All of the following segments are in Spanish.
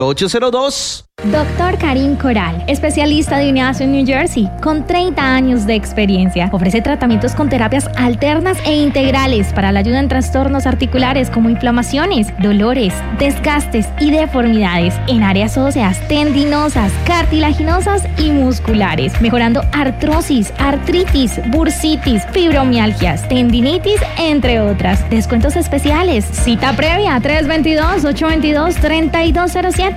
802. Dr. Karim Coral, especialista de UNIASO en New Jersey, con 30 años de experiencia. Ofrece tratamientos con terapias alternas e integrales para la ayuda en trastornos articulares como inflamaciones, dolores, desgastes y deformidades en áreas óseas, tendinosas, cartilaginosas y musculares, mejorando artrosis, artritis, bursitis, fibromialgias, tendinitis, entre otras. Descuentos especiales. Cita previa 322-822-3207.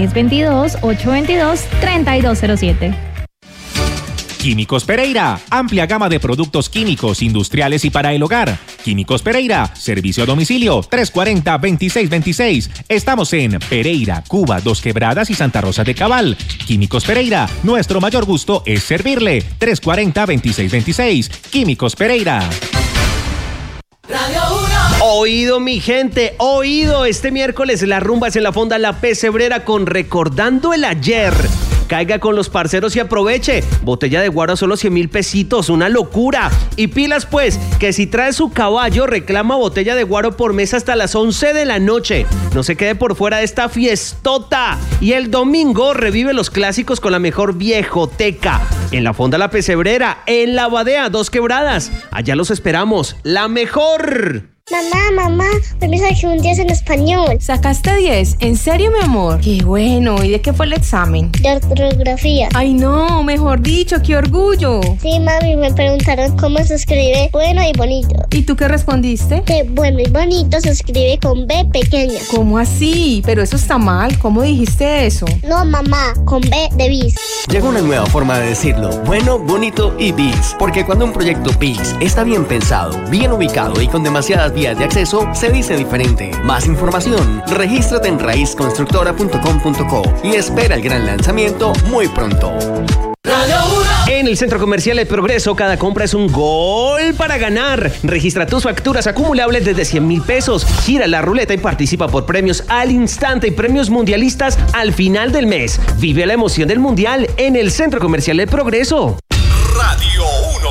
322-822-3207. Químicos Pereira, amplia gama de productos químicos, industriales y para el hogar. Químicos Pereira, servicio a domicilio 340-2626. Estamos en Pereira, Cuba, Dos Quebradas y Santa Rosa de Cabal. Químicos Pereira, nuestro mayor gusto es servirle. 340-2626. Químicos Pereira. Radio 1. Oído, mi gente, oído. Este miércoles las rumbas en la fonda La Pesebrera con Recordando el Ayer. Caiga con los parceros y aproveche. Botella de guaro a solo 100,000 pesitos, una locura. Y pilas pues, que si trae su caballo, reclama botella de guaro por mes hasta las 11 de la noche. No se quede por fuera de esta fiestota. Y el domingo revive los clásicos con la mejor viejoteca. En la fonda La Pesebrera, en la Badea, Dos Quebradas. Allá los esperamos. ¡La mejor! Mamá, hoy me saqué un 10 en español. ¿Sacaste 10? ¿En serio, mi amor? Qué bueno. ¿Y de qué fue el examen? De ortografía. Ay, no, mejor dicho, qué orgullo. Sí, mami, me preguntaron cómo se escribe bueno y bonito. ¿Y tú qué respondiste? Que bueno y bonito se escribe con B pequeña. ¿Cómo así? Pero eso está mal. ¿Cómo dijiste eso? No, mamá, con B de bis. Llega una nueva forma de decirlo. Bueno, bonito y bis. Porque cuando un proyecto bis está bien pensado, bien ubicado y con demasiadas vías de acceso, se dice diferente. Más información, regístrate en raizconstructora.com.co y espera el gran lanzamiento muy pronto. Radio 1. En el Centro Comercial El Progreso, cada compra es un gol para ganar. Registra tus facturas acumulables desde 100,000 pesos. Gira la ruleta y participa por premios al instante y premios mundialistas al final del mes. Vive la emoción del mundial en el Centro Comercial El Progreso. Radio 1.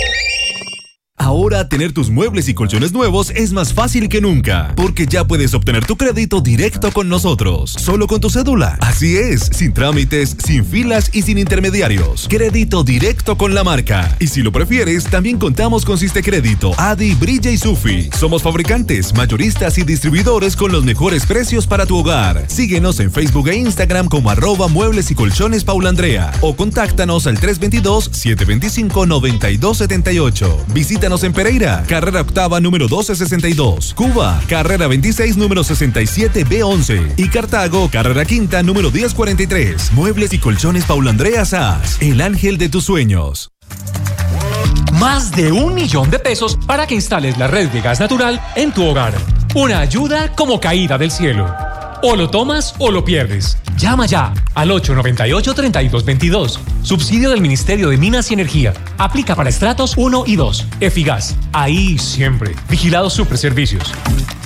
Ahora tener tus muebles y colchones nuevos es más fácil que nunca, porque ya puedes obtener tu crédito directo con nosotros, solo con tu cédula. Así es, sin trámites, sin filas y sin intermediarios. Crédito directo con la marca. Y si lo prefieres, también contamos con Sistecrédito, Adi, Brilla y Sufi. Somos fabricantes, mayoristas y distribuidores con los mejores precios para tu hogar. Síguenos en Facebook e Instagram como @muebles y colchones Paula Andrea o contáctanos al 322-725-9278. Visítanos en Pereira, carrera octava número 1262, Cuba, carrera 26 número 67B11 y Cartago, carrera quinta número 1043. Muebles y colchones Paula Andrea Sass, el ángel de tus sueños. Más de $1.000.000 para que instales la red de gas natural en tu hogar. Una ayuda como caída del cielo. O lo tomas o lo pierdes. Llama ya al 898-3222. Subsidio del Ministerio de Minas y Energía. Aplica para estratos 1 y 2. Efigas. Ahí siempre. Vigilados Superservicios.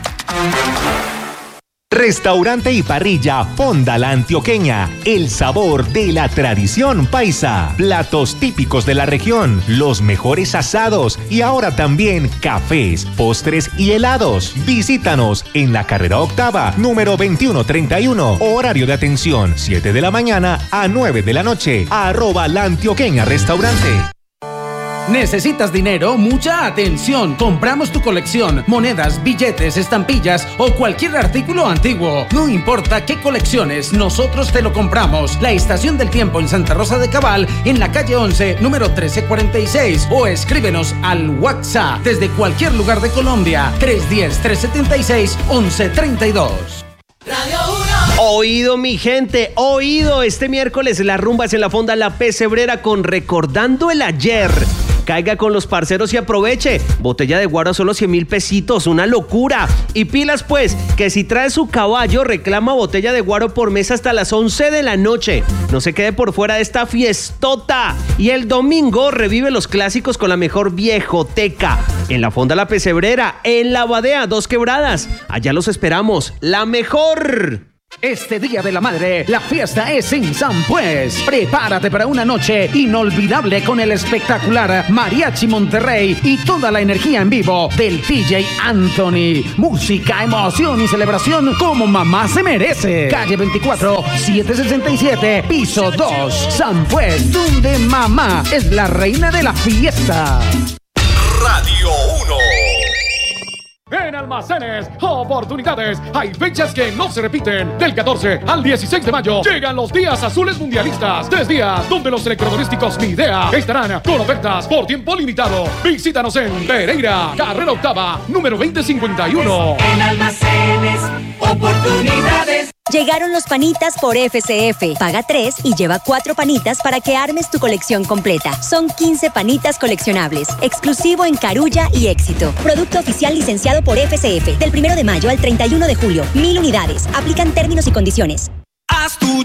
Restaurante y parrilla Fonda La Antioqueña, el sabor de la tradición paisa, platos típicos de la región, los mejores asados y ahora también cafés, postres y helados. Visítanos en la carrera octava, número 2131, horario de atención 7 de la mañana a 9 de la noche, @La Antioqueña Restaurante. ¿Necesitas dinero? ¡Mucha atención! Compramos tu colección, monedas, billetes, estampillas o cualquier artículo antiguo. No importa qué colecciones, nosotros te lo compramos. La Estación del Tiempo en Santa Rosa de Cabal, en la calle 11, número 1346. O escríbenos al WhatsApp desde cualquier lugar de Colombia, 310-376-1132. Radio 1. Oído, mi gente, oído. Este miércoles las rumbas en la fonda La Pesebrera con Recordando el Ayer. Caiga con los parceros y aproveche. Botella de guaro a solo 100,000 pesitos, una locura. Y pilas pues, que si trae su caballo, reclama botella de guaro por mes hasta las 11 de la noche. No se quede por fuera de esta fiestota. Y el domingo revive los clásicos con la mejor viejoteca. En la fonda La Pesebrera, en la Badea, Dos Quebradas. Allá los esperamos. ¡La mejor! Este Día de la Madre, la fiesta es en San Pues. Prepárate para una noche inolvidable con el espectacular Mariachi Monterrey y toda la energía en vivo del DJ Anthony. Música, emoción y celebración como mamá se merece. Calle 24, 767, piso 2. San Pues, donde mamá es la reina de la fiesta. Radio 1. En Almacenes Oportunidades hay fechas que no se repiten. Del 14 al 16 de mayo llegan los días azules mundialistas. 3 días donde los electrodomésticos Midea estarán con ofertas por tiempo limitado. Visítanos en Pereira, carrera octava, número 2051. En Almacenes Oportunidades. Llegaron los panitas por FCF. Paga 3 y lleva 4 panitas para que armes tu colección completa. Son 15 panitas coleccionables. Exclusivo en Carulla y Éxito. Producto oficial licenciado por FCF. Del 1 de mayo al 31 de julio. 1000 unidades. Aplican términos y condiciones. Haz tu